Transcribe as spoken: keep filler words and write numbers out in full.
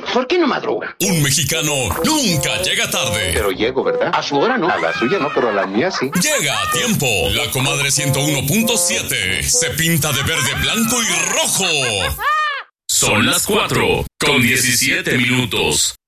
¿Por qué no madruga? Un mexicano nunca llega tarde. Pero llego, ¿verdad? A su hora no. A la suya no, pero a la mía sí. Llega a tiempo. La comadre ciento uno punto siete se pinta de verde, blanco y rojo. Son las cuatro con diecisiete minutos.